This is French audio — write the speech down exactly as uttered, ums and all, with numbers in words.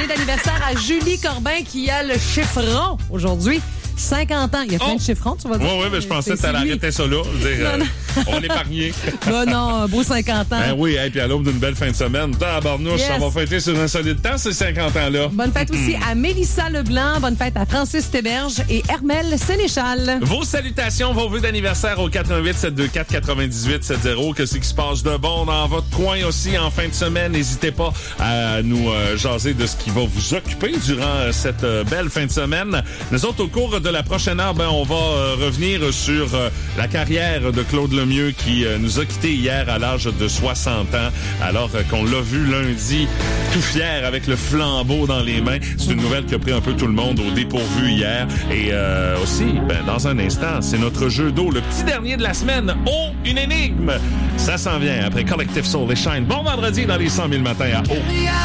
année d'anniversaire à Julie Corbin qui a le chiffron aujourd'hui. cinquante ans. Il y a plein oh. de chiffrons, tu vas dire. Oui, oui, mais je pensais que tu allais arrêter ça là. Je veux dire, non, non. Euh, on va l'épargner. Non, non, un beau cinquante ans. Ben oui, et puis à l'aube d'une belle fin de semaine. Tabarnouche, Yes. ça va fêter sur un solide temps, ces cinquante ans-là. Bonne fête aussi à Mélissa Leblanc. Bonne fête à Francis Théberge et Hermel Sénéchal. Vos salutations, vos vœux d'anniversaire au quatre un huit, sept deux quatre, quatre-huit sept zéro. Qu'est-ce qui se passe de bon dans votre coin aussi en fin de semaine? N'hésitez pas à nous euh, jaser de ce qui va vous occuper durant euh, cette euh, belle fin de semaine. Nous autres, au cours de la prochaine heure, ben, on va euh, revenir sur euh, la carrière de Claude Lemieux qui euh, nous a quittés hier à l'âge de soixante ans, alors euh, qu'on l'a vu lundi tout fier avec le flambeau dans les mains. C'est une nouvelle qui a pris un peu tout le monde au dépourvu hier. Et euh, aussi, ben, dans un instant, c'est notre jeu d'eau, le petit dernier de la semaine. Oh, une énigme! Ça s'en vient après Collective Soul et Shine. Bon vendredi dans les cent mille matins à eau.